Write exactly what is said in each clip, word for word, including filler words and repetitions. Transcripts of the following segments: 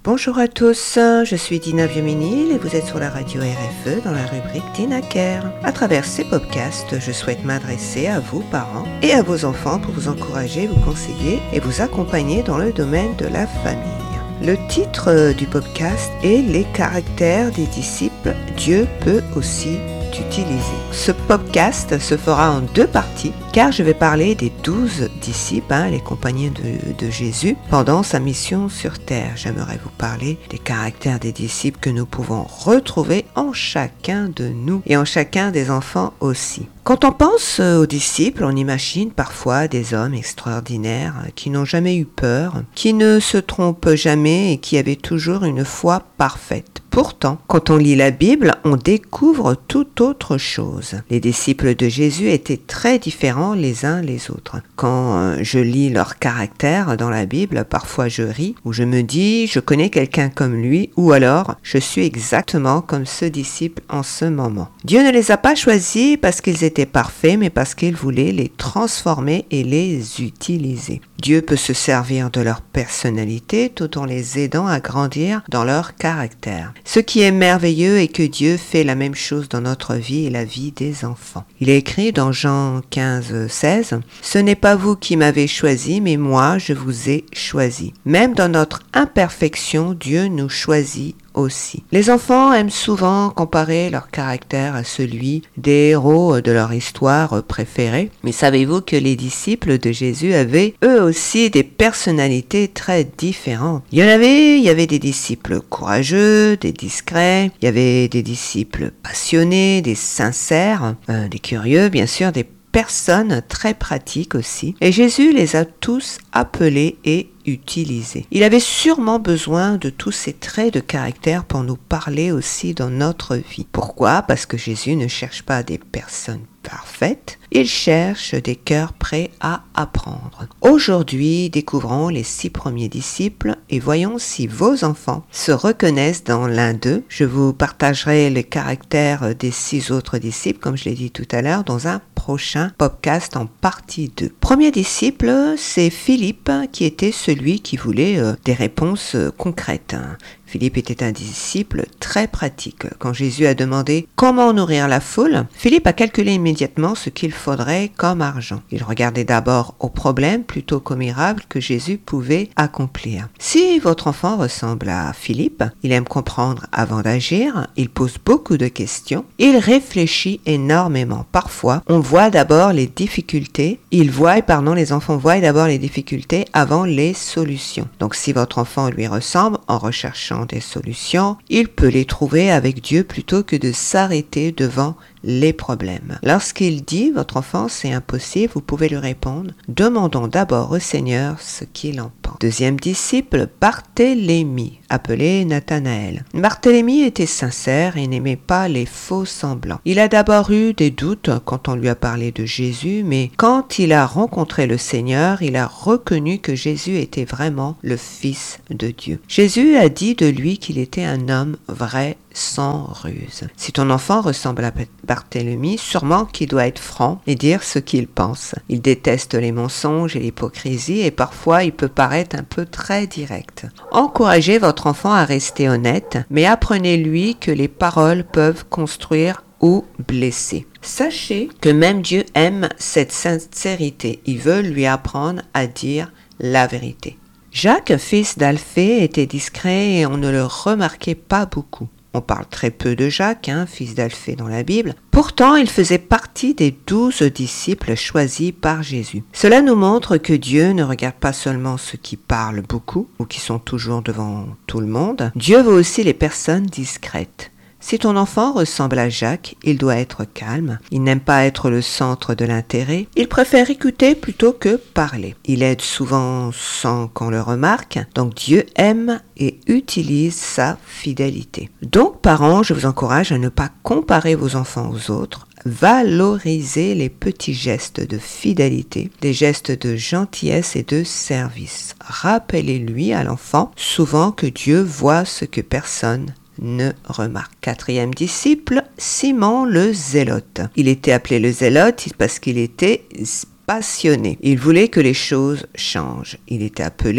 Bonjour à tous, je suis Dina Vieux-Ménil et vous êtes sur la radio R F E dans la rubrique Dina Care. À travers ces podcasts, je souhaite m'adresser à vous, parents, et à vos enfants pour vous encourager, vous conseiller et vous accompagner dans le domaine de la famille. Le titre du podcast est « Les caractères des disciples, Dieu peut aussi t'utiliser ». Ce podcast se fera en deux parties car je vais parler des douze disciples, hein, les compagnons de, de Jésus, pendant sa mission sur terre. J'aimerais vous parler des caractères des disciples que nous pouvons retrouver en chacun de nous et en chacun des enfants aussi. Quand on pense aux disciples, on imagine parfois des hommes extraordinaires qui n'ont jamais eu peur, qui ne se trompent jamais et qui avaient toujours une foi parfaite. Pourtant, quand on lit la Bible, on découvre tout autre chose. Les disciples de Jésus étaient très différents les uns les autres. Quand je lis leur caractère dans la Bible, parfois je ris ou je me dis je connais quelqu'un comme lui ou alors je suis exactement comme ce disciple en ce moment. Dieu ne les a pas choisis parce qu'ils étaient parfaits, mais parce qu'il voulait les transformer et les utiliser. Dieu peut se servir de leur personnalité tout en les aidant à grandir dans leur caractère. Ce qui est merveilleux est que Dieu fait la même chose dans notre vie et la vie des enfants. Il est écrit dans Jean quinze, seize, « Ce n'est pas vous qui m'avez choisi, mais moi je vous ai choisi. » Même dans notre imperfection, Dieu nous choisit aussi. Les enfants aiment souvent comparer leur caractère à celui des héros de leur histoire préférée. Mais savez-vous que les disciples de Jésus avaient eux aussi des personnalités très différentes? Il y en avait, il y avait des disciples courageux, des discrets, il y avait des disciples passionnés, des sincères, euh, des curieux, bien sûr, des personnes très pratiques aussi. Et Jésus les a tous appelés et utilisés. Il avait sûrement besoin de tous ces traits de caractère pour nous parler aussi dans notre vie. Pourquoi? Parce que Jésus ne cherche pas des personnes parfaites, il cherche des cœurs prêts à apprendre. Aujourd'hui, découvrons les six premiers disciples et voyons si vos enfants se reconnaissent dans l'un d'eux. Je vous partagerai les caractères des six autres disciples, comme je l'ai dit tout à l'heure, dans un prochain podcast en partie deux. Premier disciple, c'est Philippe, qui était celui qui voulait euh, des réponses euh, concrètes. Philippe était un disciple très pratique. Quand Jésus a demandé comment nourrir la foule, Philippe a calculé immédiatement ce qu'il faudrait comme argent. Il regardait d'abord au problème plutôt qu'au miracle que Jésus pouvait accomplir. Si votre enfant ressemble à Philippe, il aime comprendre avant d'agir, il pose beaucoup de questions, il réfléchit énormément. Parfois, on voit d'abord les difficultés, il voit, pardon, les enfants voient d'abord les difficultés avant les solutions. Donc si votre enfant lui ressemble en recherchant des solutions, il peut les trouver avec Dieu plutôt que de s'arrêter devant les problèmes. Lorsqu'il dit « Votre enfant, c'est impossible », vous pouvez lui répondre « Demandons d'abord au Seigneur ce qu'il en pense ». Deuxième disciple, Barthélemy, appelé Nathanaël. Barthélemy était sincère et n'aimait pas les faux semblants. Il a d'abord eu des doutes quand on lui a parlé de Jésus, mais quand il a rencontré le Seigneur, il a reconnu que Jésus était vraiment le Fils de Dieu. Jésus a dit de lui qu'il était un homme vrai, sans ruse. Si ton enfant ressemble à Barthélemy, sûrement qu'il doit être franc et dire ce qu'il pense. Il déteste les mensonges et l'hypocrisie et parfois il peut paraître un peu très direct. Encouragez votre enfant à rester honnête, mais apprenez-lui que les paroles peuvent construire ou blesser. Sachez que même Dieu aime cette sincérité. Il veut lui apprendre à dire la vérité. Jacques, fils d'Alphée, était discret et on ne le remarquait pas beaucoup. On parle très peu de Jacques, hein, fils d'Alphée dans la Bible. Pourtant, il faisait partie des douze disciples choisis par Jésus. Cela nous montre que Dieu ne regarde pas seulement ceux qui parlent beaucoup ou qui sont toujours devant tout le monde. Dieu veut aussi les personnes discrètes. Si ton enfant ressemble à Jacques, il doit être calme, il n'aime pas être le centre de l'intérêt, il préfère écouter plutôt que parler. Il aide souvent sans qu'on le remarque, donc Dieu aime et utilise sa fidélité. Donc parents, je vous encourage à ne pas comparer vos enfants aux autres, valorisez les petits gestes de fidélité, des gestes de gentillesse et de service. Rappelez-lui à l'enfant souvent que Dieu voit ce que personne ne remarque. Quatrième disciple, Simon le Zélote. Il était appelé le Zélote parce qu'il était passionné. Il voulait que les choses changent. Il était appelé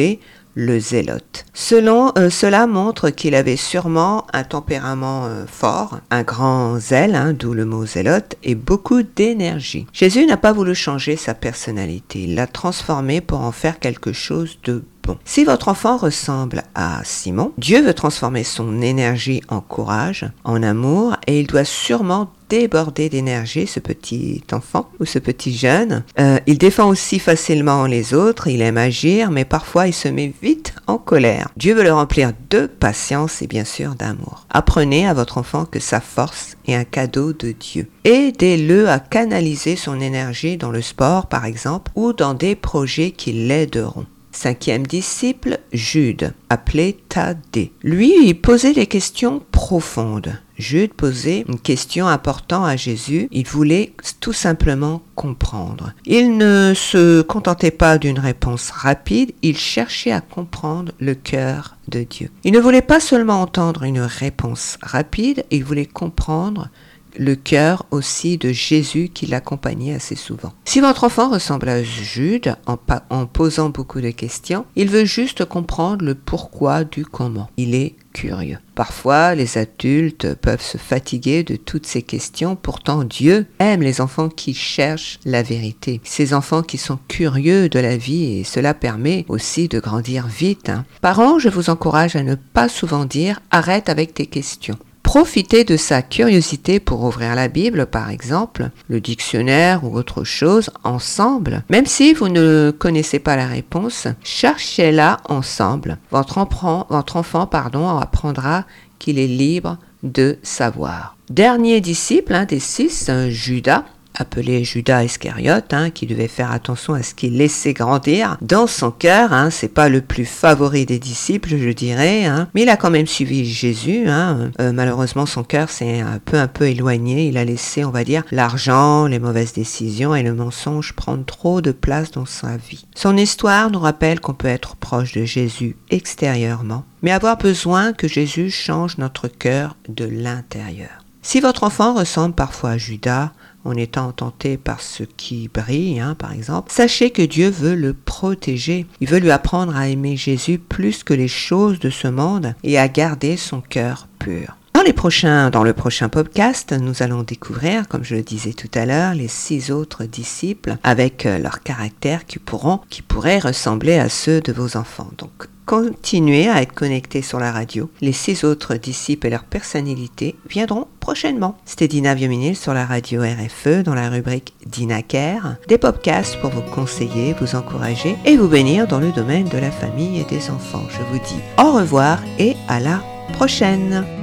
le zélote. Selon, euh, cela montre qu'il avait sûrement un tempérament euh, fort, un grand zèle, hein, d'où le mot zélote, et beaucoup d'énergie. Jésus n'a pas voulu changer sa personnalité, il l'a transformée pour en faire quelque chose de bon. Si votre enfant ressemble à Simon, Dieu veut transformer son énergie en courage, en amour, et il doit sûrement déborder d'énergie, ce petit enfant ou ce petit jeune. Euh, il défend aussi facilement les autres, il aime agir, mais parfois il se met vite en colère. Dieu veut le remplir de patience et bien sûr d'amour. Apprenez à votre enfant que sa force est un cadeau de Dieu. Aidez-le à canaliser son énergie dans le sport, par exemple, ou dans des projets qui l'aideront. Cinquième disciple, Jude, appelé Thaddée. Lui, il posait des questions profondes. Jude posait une question importante à Jésus. Il voulait tout simplement comprendre. Il ne se contentait pas d'une réponse rapide, il cherchait à comprendre le cœur de Dieu. Il ne voulait pas seulement entendre une réponse rapide, il voulait comprendre le cœur aussi de Jésus qui l'accompagnait assez souvent. Si votre enfant ressemble à Jude en, pa- en posant beaucoup de questions, il veut juste comprendre le pourquoi du comment. Il est curieux. Parfois, les adultes peuvent se fatiguer de toutes ces questions. Pourtant, Dieu aime les enfants qui cherchent la vérité. Ces enfants qui sont curieux de la vie et cela permet aussi de grandir vite. Hein. Parents, je vous encourage à ne pas souvent dire « arrête avec tes questions ». Profitez de sa curiosité pour ouvrir la Bible, par exemple, le dictionnaire ou autre chose, ensemble. Même si vous ne connaissez pas la réponse, cherchez-la ensemble. Votre enfant, votre enfant pardon, apprendra qu'il est libre de savoir. Dernier disciple, hein, des six, Judas, appelé Judas Iscariote, hein, qui devait faire attention à ce qu'il laissait grandir dans son cœur. Hein, c'est pas le plus favori des disciples, je dirais, hein, mais il a quand même suivi Jésus. Hein. Euh, malheureusement, son cœur s'est un peu un peu éloigné. Il a laissé, on va dire, l'argent, les mauvaises décisions et le mensonge prendre trop de place dans sa vie. Son histoire nous rappelle qu'on peut être proche de Jésus extérieurement, mais avoir besoin que Jésus change notre cœur de l'intérieur. Si votre enfant ressemble parfois à Judas, en étant tenté par ce qui brille, hein, par exemple, sachez que Dieu veut le protéger. Il veut lui apprendre à aimer Jésus plus que les choses de ce monde et à garder son cœur pur. Dans les prochains, dans le prochain podcast, nous allons découvrir, comme je le disais tout à l'heure, les six autres disciples avec leur caractère qui pourront, qui pourraient ressembler à ceux de vos enfants. Donc, continuez à être connectés sur la radio. Les six autres disciples et leur personnalité viendront prochainement. C'était Dina Vieux-Ménil sur la radio R F E dans la rubrique Dina Care. Des podcasts pour vous conseiller, vous encourager et vous bénir dans le domaine de la famille et des enfants. Je vous dis au revoir et à la prochaine.